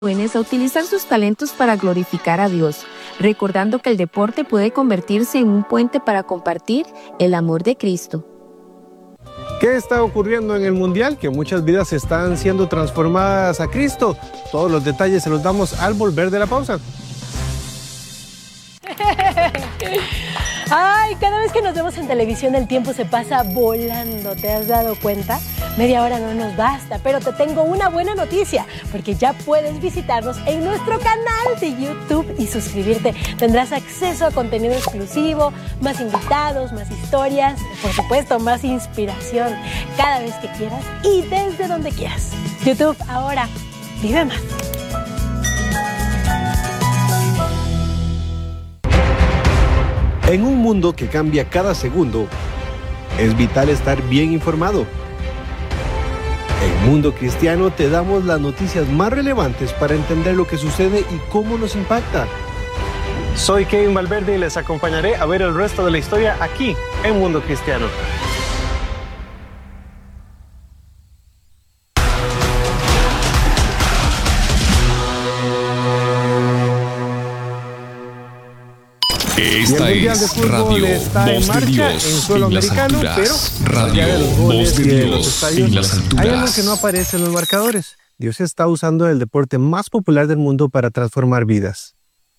jóvenes a utilizar sus talentos para glorificar a Dios, recordando que el deporte puede convertirse en un puente para compartir el amor de Cristo. ¿Qué está ocurriendo en el Mundial? Que muchas vidas están siendo transformadas a Cristo. Todos los detalles se los damos al volver de la pausa. Ay, cada vez que nos vemos en televisión el tiempo se pasa volando, ¿te has dado cuenta? Media hora no nos basta, pero te tengo una buena noticia, porque ya puedes visitarnos en nuestro canal de YouTube y suscribirte. Tendrás acceso a contenido exclusivo, más invitados, más historias, por supuesto, más inspiración, cada vez que quieras y desde donde quieras. YouTube, ahora vive más. En un mundo que cambia cada segundo, es vital estar bien informado. En Mundo Cristiano te damos las noticias más relevantes para entender lo que sucede y cómo nos impacta. Soy Kevin Valverde y les acompañaré a ver el resto de la historia aquí en Mundo Cristiano. Esta es Radio Voz de Dios en suelo en las americano, alturas. pero Radio allá de los Voz goles de y de los Dios estadios, en las alturas. hay algo que no aparece en los marcadores. Dios está usando el deporte más popular del mundo para transformar vidas.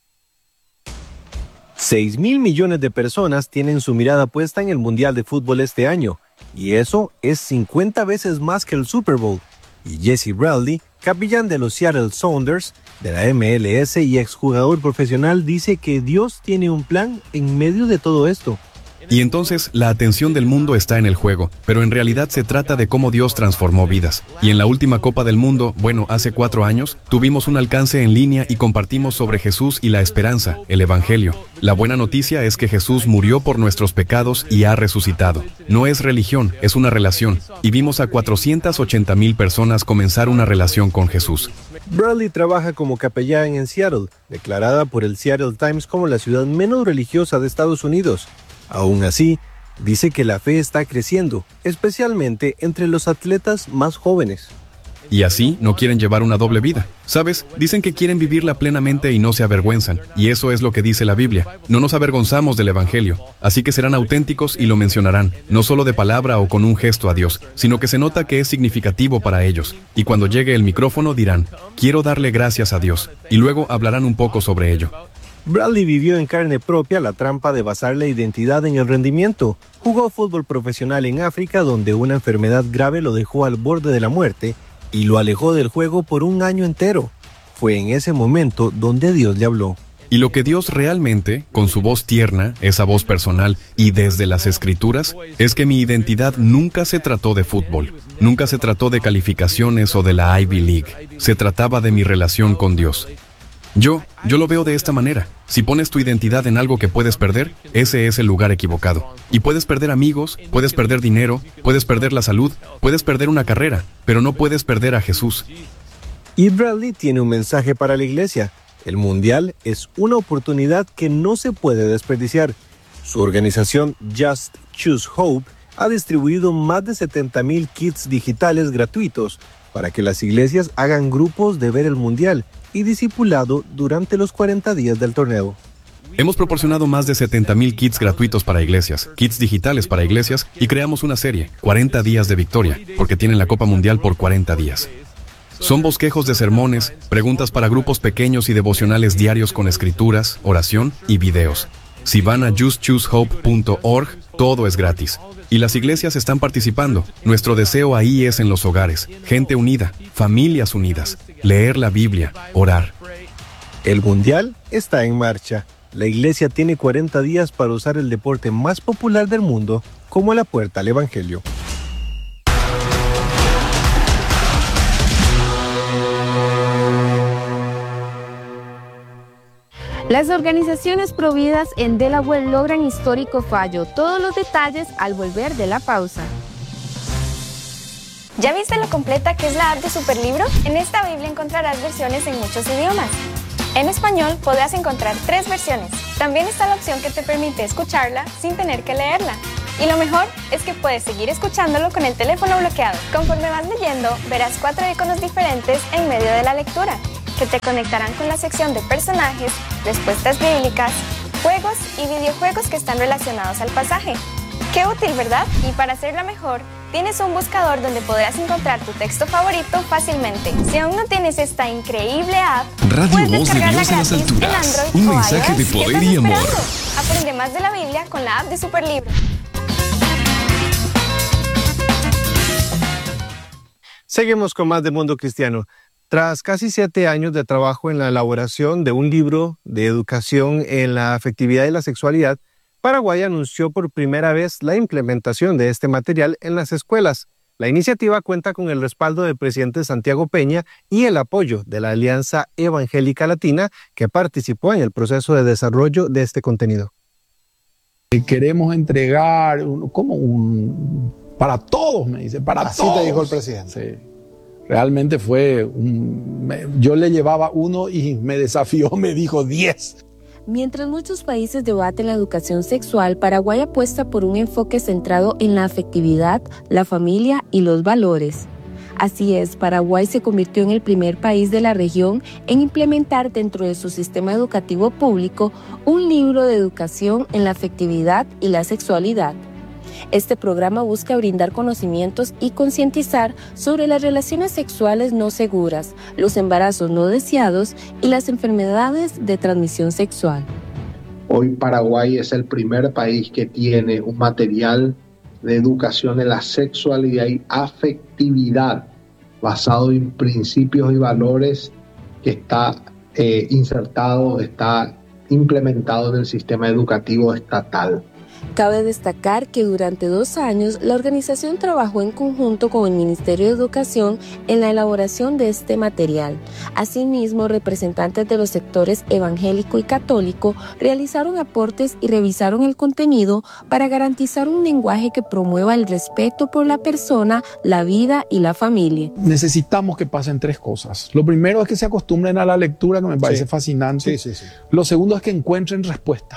6,000 millones de personas tienen su mirada puesta en el Mundial de Fútbol este año, y eso es 50 veces más que el Super Bowl. Y Jesse Bradley, capellán de los Seattle Sounders, de la MLS y exjugador profesional, dice que Dios tiene un plan en medio de todo esto. Y entonces la atención del mundo está en el juego, pero en realidad se trata de cómo Dios transformó vidas. Y en la última Copa del Mundo, hace 4 años, tuvimos un alcance en línea y compartimos sobre Jesús y la esperanza, el Evangelio. La buena noticia es que Jesús murió por nuestros pecados y ha resucitado. No es religión, es una relación. Y vimos a 480,000 personas comenzar una relación con Jesús. Bradley trabaja como capellán en Seattle, declarada por el Seattle Times como la ciudad menos religiosa de Estados Unidos. Aún así, dice que la fe está creciendo, especialmente entre los atletas más jóvenes. Y así no quieren llevar una doble vida. ¿Sabes? Dicen que quieren vivirla plenamente y no se avergüenzan. Y eso es lo que dice la Biblia. No nos avergonzamos del Evangelio. Así que serán auténticos y lo mencionarán, no solo de palabra o con un gesto a Dios, sino que se nota que es significativo para ellos. Y cuando llegue el micrófono dirán, quiero darle gracias a Dios. Y luego hablarán un poco sobre ello. Bradley vivió en carne propia la trampa de basar la identidad en el rendimiento. Jugó fútbol profesional en África, donde una enfermedad grave lo dejó al borde de la muerte y lo alejó del juego por un año entero. Fue en ese momento donde Dios le habló. Y lo que Dios realmente, con su voz tierna, esa voz personal y desde las Escrituras, es que mi identidad nunca se trató de fútbol, nunca se trató de calificaciones o de la Ivy League. Se trataba de mi relación con Dios. Yo lo veo de esta manera. Si pones tu identidad en algo que puedes perder, ese es el lugar equivocado. Y puedes perder amigos, puedes perder dinero, puedes perder la salud, puedes perder una carrera, pero no puedes perder a Jesús. Y Bradley tiene un mensaje para la iglesia. El Mundial es una oportunidad que no se puede desperdiciar. Su organización Just Choose Hope ha distribuido más de 70,000 kits digitales gratuitos para que las iglesias hagan grupos de ver el Mundial y discipulado durante los 40 días del torneo. Hemos proporcionado más de 70,000 kits gratuitos para iglesias, kits digitales para iglesias, y creamos una serie, 40 días de victoria, porque tienen la Copa Mundial por 40 días. Son bosquejos de sermones, preguntas para grupos pequeños y devocionales diarios con escrituras, oración y videos. Si van a justchoosehope.org, todo es gratis. Y las iglesias están participando. Nuestro deseo ahí es en los hogares, gente unida, familias unidas, leer la Biblia, orar. El Mundial está en marcha. La iglesia tiene 40 días para usar el deporte más popular del mundo como la puerta al Evangelio. Las organizaciones providas en Delaware logran histórico fallo. Todos los detalles al volver de la pausa. ¿Ya viste lo completa que es la app de Superlibro? En esta Biblia encontrarás versiones en muchos idiomas. En español podrás encontrar 3 versiones. También está la opción que te permite escucharla sin tener que leerla. Y lo mejor es que puedes seguir escuchándolo con el teléfono bloqueado. Conforme vas leyendo, verás 4 iconos diferentes en medio de la lectura. que te conectarán con la sección de personajes, respuestas bíblicas, juegos y videojuegos que están relacionados al pasaje. ¡Qué útil!, ¿verdad? Y para hacerla mejor, tienes un buscador donde podrás encontrar tu texto favorito fácilmente. Si aún no tienes esta increíble app, Radio puedes Voz de descargarla Dios en las gratis en alturas. Android Un o mensaje de iOS. poder ¿Qué y estás amor. esperando? Aprende más de la Biblia con la app de Superlibro. Seguimos con más de Mundo Cristiano. Tras casi 7 años de trabajo en la elaboración de un libro de educación en la afectividad y la sexualidad, Paraguay anunció por primera vez la implementación de este material en las escuelas. La iniciativa cuenta con el respaldo del presidente Santiago Peña y el apoyo de la Alianza Evangélica Latina, que participó en el proceso de desarrollo de este contenido. Queremos entregar para todos, me dice, para Así todos. te dijo el presidente. Sí. Realmente fue yo le llevaba uno y me desafió, me dijo 10. Mientras muchos países debaten la educación sexual, Paraguay apuesta por un enfoque centrado en la afectividad, la familia y los valores. Así es, Paraguay se convirtió en el primer país de la región en implementar dentro de su sistema educativo público un libro de educación en la afectividad y la sexualidad. Este programa busca brindar conocimientos y concientizar sobre las relaciones sexuales no seguras, los embarazos no deseados y las enfermedades de transmisión sexual. Hoy Paraguay es el primer país que tiene un material de educación en la sexualidad y afectividad basado en principios y valores que está insertado, está implementado en el sistema educativo estatal. Cabe destacar que durante 2 años la organización trabajó en conjunto con el Ministerio de Educación en la elaboración de este material. Asimismo, representantes de los sectores evangélico y católico realizaron aportes y revisaron el contenido para garantizar un lenguaje que promueva el respeto por la persona, la vida y la familia. Necesitamos que pasen 3 cosas. Lo primero es que se acostumbren a la lectura, que me parece fascinante. Sí. Lo segundo es que encuentren respuesta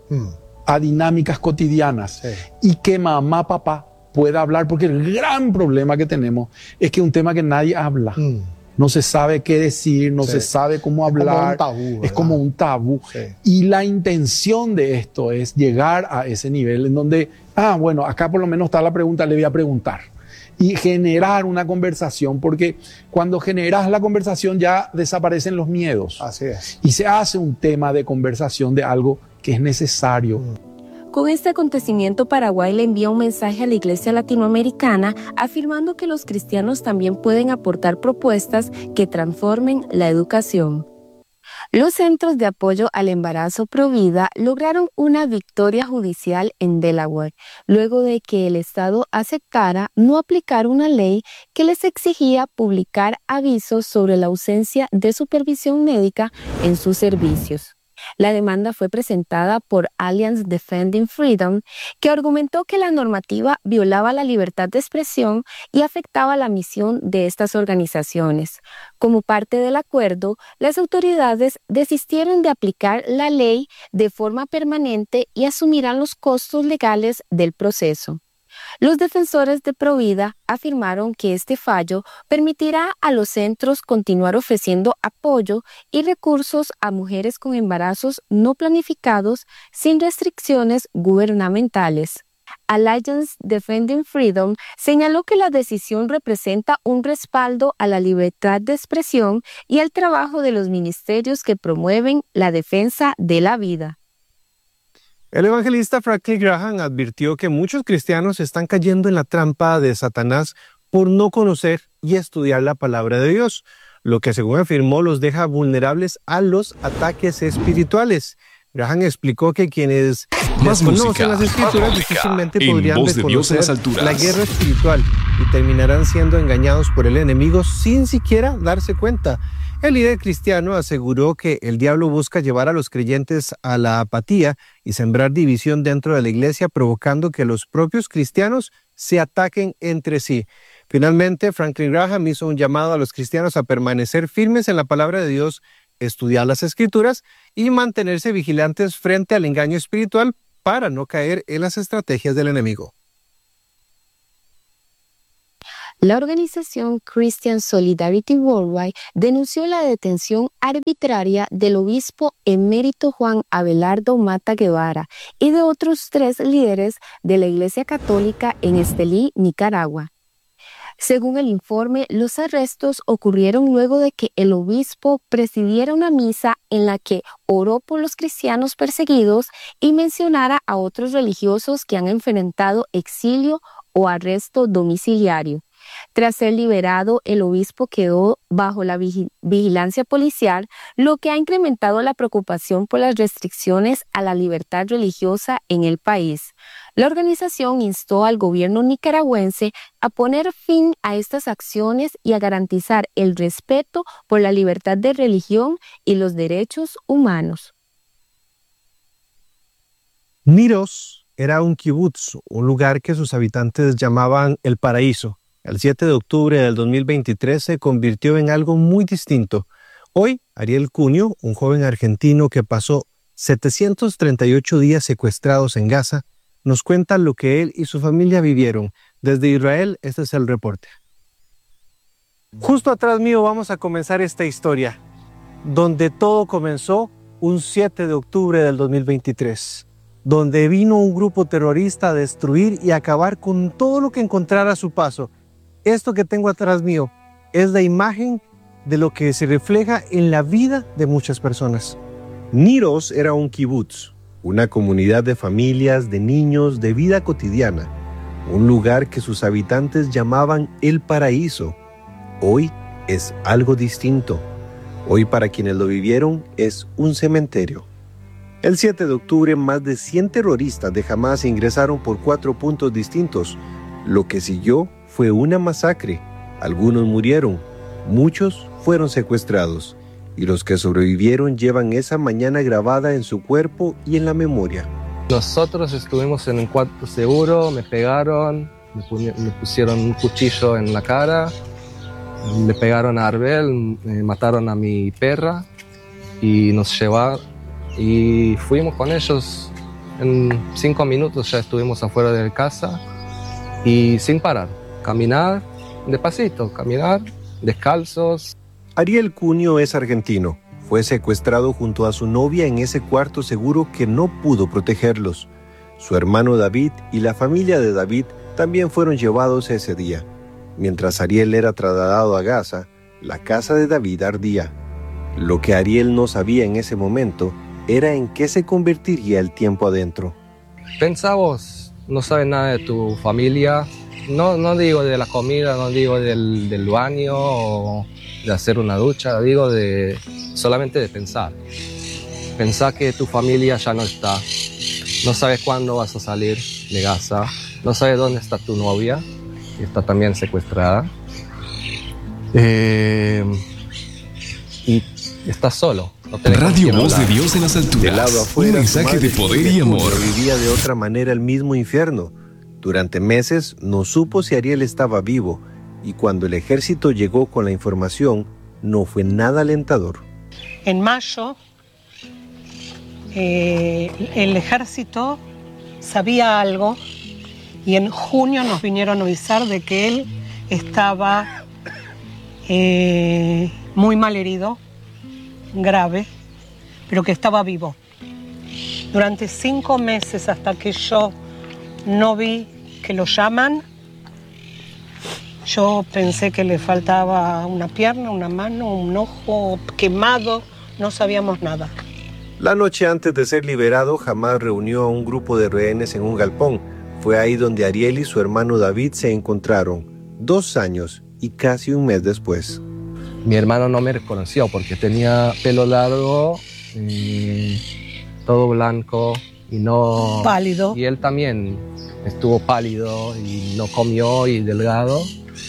a dinámicas cotidianas y que mamá, papá pueda hablar, porque el gran problema que tenemos es que es un tema que nadie habla. No se sabe qué decir, no se sabe cómo hablar. Es como un tabú. Y la intención de esto es llegar a ese nivel en donde, bueno, acá por lo menos está la pregunta, le voy a preguntar. Y generar una conversación, porque cuando generas la conversación ya desaparecen los miedos. Así es. Y se hace un tema de conversación de algo que es necesario. Con este acontecimiento, Paraguay le envía un mensaje a la Iglesia latinoamericana afirmando que los cristianos también pueden aportar propuestas que transformen la educación. Los centros de apoyo al embarazo Provida lograron una victoria judicial en Delaware, luego de que el Estado aceptara no aplicar una ley que les exigía publicar avisos sobre la ausencia de supervisión médica en sus servicios. La demanda fue presentada por Alliance Defending Freedom, que argumentó que la normativa violaba la libertad de expresión y afectaba la misión de estas organizaciones. Como parte del acuerdo, las autoridades desistieron de aplicar la ley de forma permanente y asumirán los costos legales del proceso. Los defensores de Provida afirmaron que este fallo permitirá a los centros continuar ofreciendo apoyo y recursos a mujeres con embarazos no planificados sin restricciones gubernamentales. Alliance Defending Freedom señaló que la decisión representa un respaldo a la libertad de expresión y al trabajo de los ministerios que promueven la defensa de la vida. El evangelista Franklin Graham advirtió que muchos cristianos están cayendo en la trampa de Satanás por no conocer y estudiar la palabra de Dios, lo que, según afirmó, los deja vulnerables a los ataques espirituales. Graham explicó que quienes desconocen las escrituras difícilmente podrían reconocer la guerra espiritual y terminarán siendo engañados por el enemigo sin siquiera darse cuenta. El líder cristiano aseguró que el diablo busca llevar a los creyentes a la apatía y sembrar división dentro de la iglesia, provocando que los propios cristianos se ataquen entre sí. Finalmente, Franklin Graham hizo un llamado a los cristianos a permanecer firmes en la palabra de Dios, estudiar las escrituras y mantenerse vigilantes frente al engaño espiritual para no caer en las estrategias del enemigo. La organización Christian Solidarity Worldwide denunció la detención arbitraria del obispo emérito Juan Abelardo Mata Guevara y de otros 3 líderes de la Iglesia Católica en Estelí, Nicaragua. Según el informe, los arrestos ocurrieron luego de que el obispo presidiera una misa en la que oró por los cristianos perseguidos y mencionara a otros religiosos que han enfrentado exilio o arresto domiciliario. Tras ser liberado, el obispo quedó bajo la vigilancia policial, lo que ha incrementado la preocupación por las restricciones a la libertad religiosa en el país. La organización instó al gobierno nicaragüense a poner fin a estas acciones y a garantizar el respeto por la libertad de religión y los derechos humanos. Niros era un kibutz, un lugar que sus habitantes llamaban el paraíso. El 7 de octubre del 2023 se convirtió en algo muy distinto. Hoy, Ariel Cunio, un joven argentino que pasó 738 días secuestrados en Gaza, nos cuenta lo que él y su familia vivieron. Desde Israel, este es el reporte. Justo atrás mío vamos a comenzar esta historia, donde todo comenzó un 7 de octubre del 2023, donde vino un grupo terrorista a destruir y acabar con todo lo que encontrara a su paso. Esto que tengo atrás mío es la imagen de lo que se refleja en la vida de muchas personas. Niros era un kibutz, una comunidad de familias, de niños, de vida cotidiana, un lugar que sus habitantes llamaban el paraíso. Hoy es algo distinto. Hoy para quienes lo vivieron es un cementerio. El 7 de octubre más de 100 terroristas de Hamás ingresaron por 4 puntos distintos. Lo que siguió fue una masacre. Algunos murieron, muchos fueron secuestrados, y los que sobrevivieron llevan esa mañana grabada en su cuerpo y en la memoria. Nosotros estuvimos en un cuarto seguro, me pegaron, me pusieron un cuchillo en la cara, le pegaron a Arbel, me mataron a mi perra y nos llevaron y fuimos con ellos. En 5 minutos ya estuvimos afuera de casa y sin parar. Caminar despacito, caminar descalzos. Ariel Cunio es argentino. Fue secuestrado junto a su novia en ese cuarto seguro que no pudo protegerlos. Su hermano David y la familia de David también fueron llevados ese día. Mientras Ariel era trasladado a Gaza, la casa de David ardía. Lo que Ariel no sabía en ese momento era en qué se convertiría el tiempo adentro. Pensá vos, no sabes nada de tu familia. No digo de la comida, no digo del baño o de hacer una ducha, digo solamente de pensar. Pensá que tu familia ya no está, no sabes cuándo vas a salir de Gaza, no sabes dónde está tu novia, que está también secuestrada, y estás solo. No Radio Voz de Dios en las alturas. Del lado afuera, un mensaje de poder y amor. Vivía de otra manera el mismo infierno. Durante meses no supo si Ariel estaba vivo, y cuando el ejército llegó con la información, no fue nada alentador. En mayo, el ejército sabía algo, y en junio nos vinieron a avisar de que él estaba muy mal herido, grave, pero que estaba vivo. Durante 5 meses, hasta que yo no vi que lo llaman, yo pensé que le faltaba una pierna, una mano, un ojo quemado, no sabíamos nada. La noche antes de ser liberado, Hamás reunió a un grupo de rehenes en un galpón. Fue ahí donde Ariel y su hermano David se encontraron, 2 años y casi un mes después. Mi hermano no me reconoció porque tenía pelo largo, todo blanco y no... Pálido. Y él también estuvo pálido y no comió y delgado.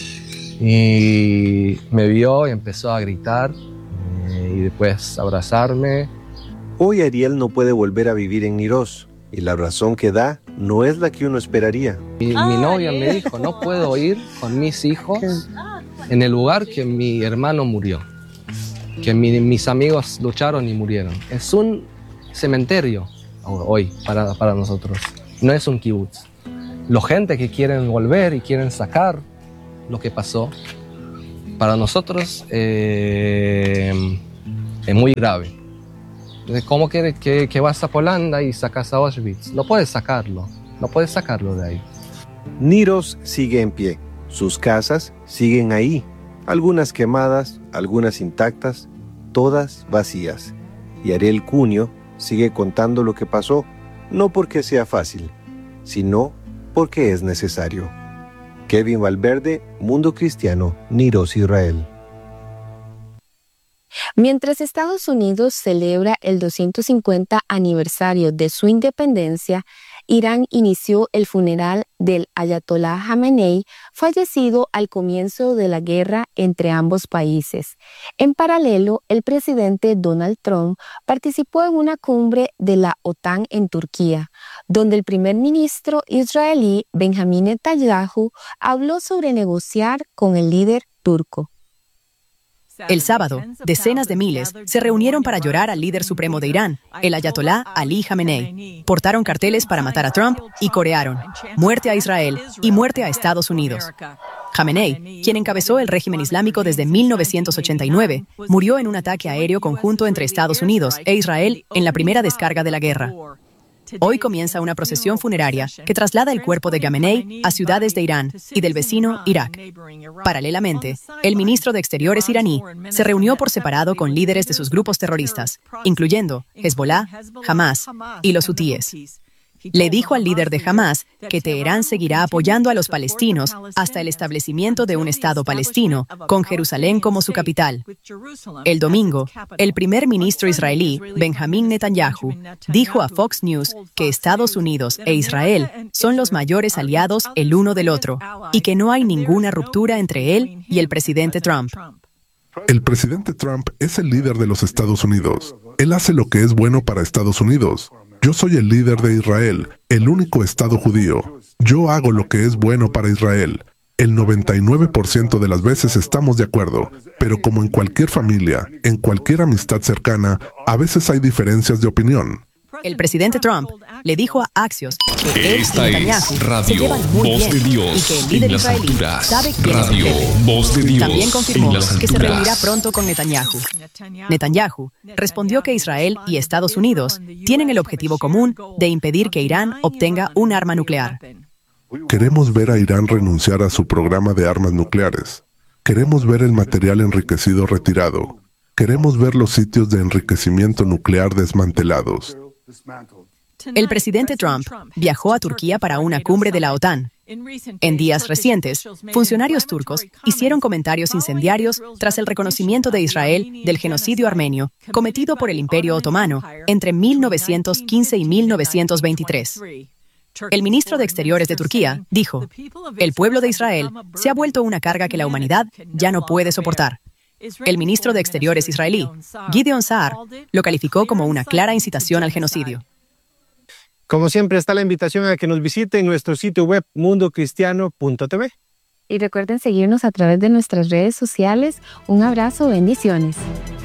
Y me vio y empezó a gritar y después abrazarme. Hoy Ariel no puede volver a vivir en Niros y la razón que da no es la que uno esperaría. Mi novia me dijo, no puedo ir con mis hijos en el lugar que mi hermano murió, que mis amigos lucharon y murieron. Es un cementerio hoy para nosotros, no es un kibutz. La gente que quieren volver y quieren sacar lo que pasó, para nosotros es muy grave. ¿Cómo quieres que vas a Polanda y sacas a Auschwitz? No puedes sacarlo de ahí. Niros sigue en pie. Sus casas siguen ahí. Algunas quemadas, algunas intactas, todas vacías. Y Ariel Cunio sigue contando lo que pasó, no porque sea fácil, sino porque es necesario. Kevin Valverde, Mundo Cristiano, Niros, Israel. Mientras Estados Unidos celebra el 250 aniversario de su independencia, Irán inició el funeral del Ayatolá Jamenei, fallecido al comienzo de la guerra entre ambos países. En paralelo, el presidente Donald Trump participó en una cumbre de la OTAN en Turquía, donde el primer ministro israelí Benjamin Netanyahu habló sobre negociar con el líder turco. El sábado, decenas de miles se reunieron para llorar al líder supremo de Irán, el Ayatolá Ali Jamenei. Portaron carteles para matar a Trump y corearon «Muerte a Israel» y «Muerte a Estados Unidos». Jamenei, quien encabezó el régimen islámico desde 1989, murió en un ataque aéreo conjunto entre Estados Unidos e Israel en la primera descarga de la guerra. Hoy comienza una procesión funeraria que traslada el cuerpo de Jamenei a ciudades de Irán y del vecino Irak. Paralelamente, el ministro de Exteriores iraní se reunió por separado con líderes de sus grupos terroristas, incluyendo Hezbollah, Hamas y los hutíes. Le dijo al líder de Hamas que Teherán seguirá apoyando a los palestinos hasta el establecimiento de un Estado palestino, con Jerusalén como su capital. El domingo, el primer ministro israelí, Benjamin Netanyahu, dijo a Fox News que Estados Unidos e Israel son los mayores aliados el uno del otro y que no hay ninguna ruptura entre él y el presidente Trump. El presidente Trump es el líder de los Estados Unidos. Él hace lo que es bueno para Estados Unidos. Yo soy el líder de Israel, el único Estado judío. Yo hago lo que es bueno para Israel. El 99% de las veces estamos de acuerdo, pero como en cualquier familia, en cualquier amistad cercana, a veces hay diferencias de opinión. El presidente Trump le dijo a Axios que él y Netanyahu se llevan muy Voz de bien Dios y que el líder en las israelí alturas. sabe quién es el Radio, jefe. Voz de Dios También confirmó en las que se alturas. reunirá pronto con Netanyahu. Netanyahu respondió que Israel y Estados Unidos tienen el objetivo común de impedir que Irán obtenga un arma nuclear. Queremos ver a Irán renunciar a su programa de armas nucleares. Queremos ver el material enriquecido retirado. Queremos ver los sitios de enriquecimiento nuclear desmantelados. El presidente Trump viajó a Turquía para una cumbre de la OTAN. En días recientes, funcionarios turcos hicieron comentarios incendiarios tras el reconocimiento de Israel del genocidio armenio cometido por el Imperio Otomano entre 1915 y 1923. El ministro de Exteriores de Turquía dijo: «El pueblo de Israel se ha vuelto una carga que la humanidad ya no puede soportar». El ministro de Exteriores israelí, Gideon Saar, lo calificó como una clara incitación al genocidio. Como siempre, está la invitación a que nos visiten nuestro sitio web mundocristiano.tv. Y recuerden seguirnos a través de nuestras redes sociales. Un abrazo, bendiciones.